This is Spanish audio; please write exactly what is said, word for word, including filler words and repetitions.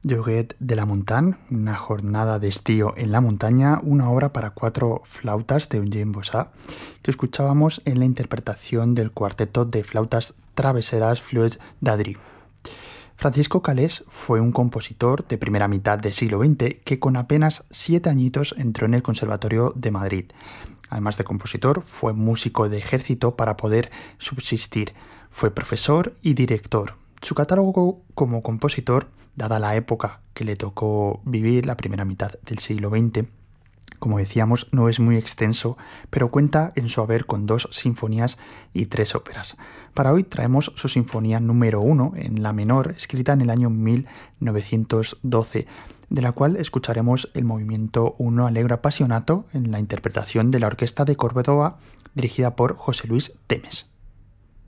Joguet de la Montagne, una jornada de estío en la montaña, una obra para cuatro flautas de Eugene Bossat, que escuchábamos en la interpretación del cuarteto de flautas traveseras Flûte d'Adry. Francisco Calés fue un compositor de primera mitad del siglo veinte que con apenas siete añitos entró en el Conservatorio de Madrid. Además de compositor, fue músico de ejército para poder subsistir. Fue profesor y director. Su catálogo como compositor, dada la época que le tocó vivir, la primera mitad del siglo veinte, como decíamos, no es muy extenso, pero cuenta en su haber con dos sinfonías y tres óperas. Para hoy traemos su sinfonía número uno, en la menor, escrita en el año mil novecientos doce, de la cual escucharemos el movimiento uno Allegro Appassionato en la interpretación de la Orquesta de Córdoba, dirigida por José Luis Temes.